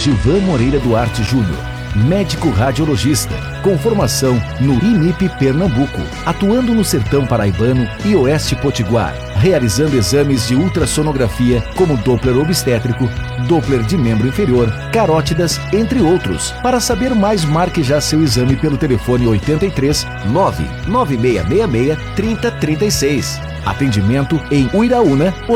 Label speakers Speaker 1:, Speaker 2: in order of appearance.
Speaker 1: Gilvan Moreira Duarte Júnior, médico radiologista, com formação no IMIP Pernambuco, atuando no sertão paraibano e oeste potiguar, realizando exames de ultrassonografia como Doppler obstétrico, Doppler de membro inferior, carótidas, entre outros. Para saber mais, marque já seu exame pelo telefone 83 99666 3036. Atendimento em Uiraúna,